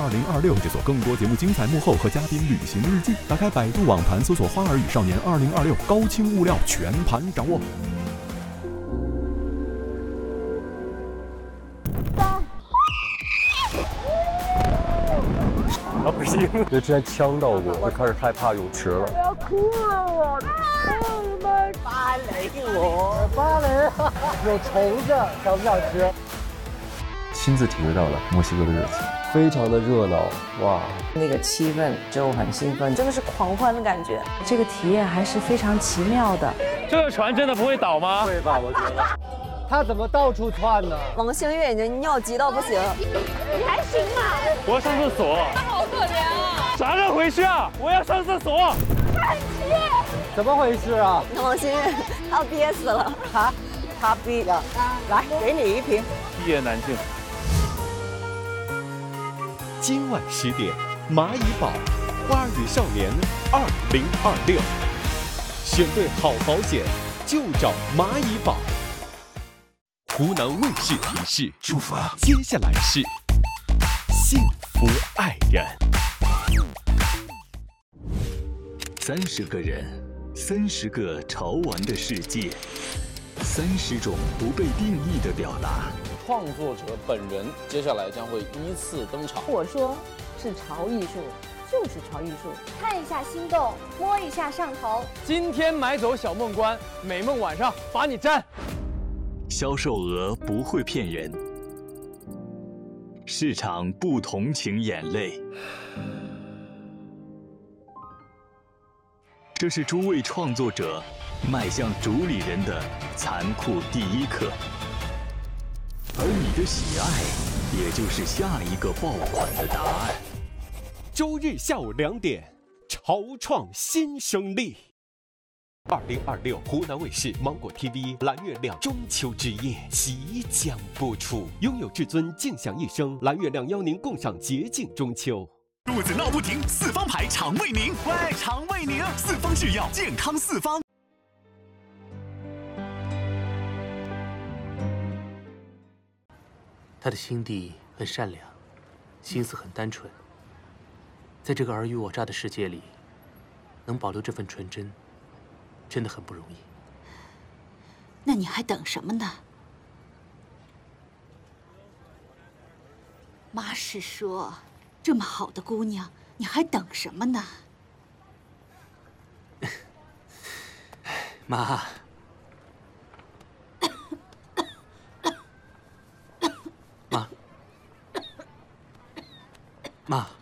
2026，解锁更多节目精彩幕后和嘉宾旅行日记。打开百度网盘，搜索《花儿与少年2026》，高清物料全盘掌握。 啊，不行！就之前呛到过，就开始害怕泳池了。 我要哭了，我！芭蕾，芭蕾，有虫子，想不想吃？ 亲自体会到了墨西哥的热情，非常的热闹，哇！ 那个气氛就很兴奋， 真的是狂欢的感觉。 这个体验还是非常奇妙的。 这个船真的不会倒吗？ 会吧，我觉得。 他怎么到处窜呢？ 王星越已经尿急到不行， 你还行吗？ 我要上厕所。 他好可怜啊！ 啥时候回去啊？我要上厕所。 看气！ 怎么回事啊？ 那王星越他要憋死了。 他憋的。来，给你一瓶。 一言难尽。 今晚10点，蚂蚁宝花儿与少年2026，选对好保险就找蚂蚁宝。湖南卫视提示：出发，接下来是幸福爱人。 30个人，30个潮玩的世界，30种不被定义的表达。 创作者本人接下来将会依次登场。 我说是潮艺术，就是潮艺术。看一下心动，摸一下上头。 今天买走小梦关，美梦晚上把你占。 销售额不会骗人，市场不同情眼泪。这是诸位创作者迈向主理人的残酷第一课，而你的喜爱，也就是下一个爆款的答案。 周日下午2点，潮创新生力。2026湖南卫视、芒果 TV 蓝月亮中秋之夜即将播出，拥有至尊静享一生，蓝月亮邀您共赏洁净中秋。 肚子闹不停，四方牌肠胃宁，喂，肠胃宁，四方制药，健康四方。 他的心地很善良，心思很单纯。在这个尔虞我诈的世界里，能保留这份纯真，真的很不容易。 那你还等什么呢？妈是说，这么好的姑娘，你还等什么呢？ 妈，妈，妈。